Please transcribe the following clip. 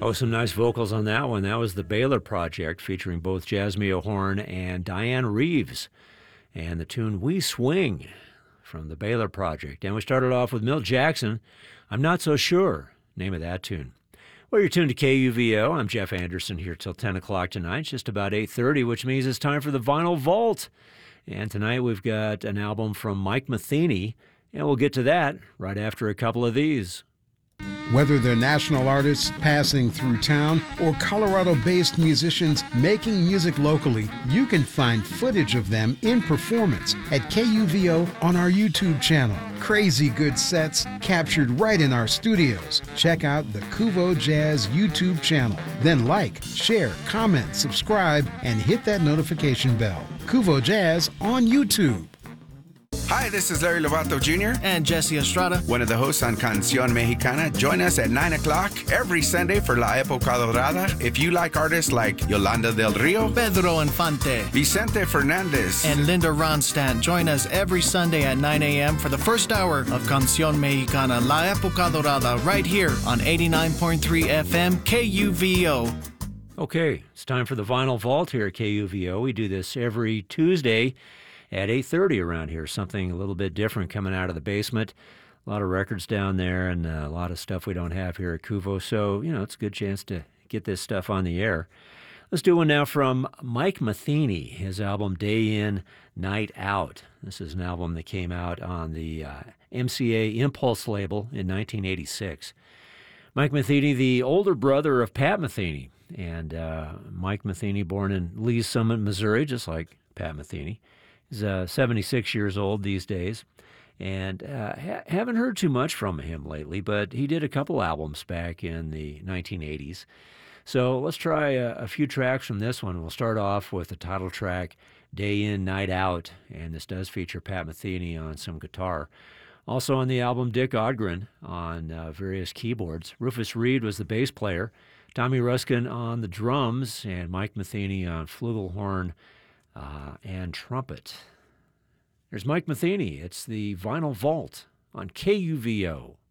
Oh, some nice vocals on that one. That was the Baylor Project featuring both Jasmine Horn and Diane Reeves. And the tune We Swing from the Baylor Project. And we started off with Milt Jackson, I'm Not So Sure, name of that tune. Well, you're tuned to KUVO. I'm Jeff Anderson here till 10 o'clock tonight. It's just about 8:30, which means it's time for the Vinyl Vault. And tonight we've got an album from Mike Metheny, and we'll get to that right after a couple of these. Whether they're national artists passing through town or Colorado-based musicians making music locally, you can find footage of them in performance at KUVO on our YouTube channel. Crazy good sets captured right in our studios. Check out the Kuvo Jazz YouTube channel. Then like, share, comment, subscribe, and hit that notification bell. Kuvo Jazz on YouTube. Hi, this is Larry Lovato Jr. and Jesse Estrada, one of the hosts on Canción Mexicana. Join us at 9 o'clock every Sunday for La Época Dorada. If you like artists like Yolanda del Rio, Pedro Infante, Vicente Fernandez, and Linda Ronstadt, join us every Sunday at 9 a.m. for the first hour of Canción Mexicana, La Época Dorada, right here on 89.3 FM KUVO. Okay, it's time for the Vinyl Vault here at KUVO. We do this every Tuesday at 8:30 around here, something a little bit different coming out of the basement. A lot of records down there and a lot of stuff we don't have here at Kuvo, so, it's a good chance to get this stuff on the air. Let's do one now from Mike Metheny, his album Day In, Night Out. This is an album that came out on the MCA Impulse label in 1986. Mike Metheny, the older brother of Pat Metheny, and Mike Metheny, born in Lee's Summit, Missouri, just like Pat Metheny. He's 76 years old these days, and haven't heard too much from him lately, but he did a couple albums back in the 1980s. So let's try a few tracks from this one. We'll start off with the title track, Day In, Night Out, and this does feature Pat Metheny on some guitar. Also on the album, Dick Odgren on various keyboards. Rufus Reid was the bass player, Tommy Ruskin on the drums, and Mike Metheny on flugelhorn and trumpet. There's Mike Metheny. It's the Vinyl Vault on KUVO.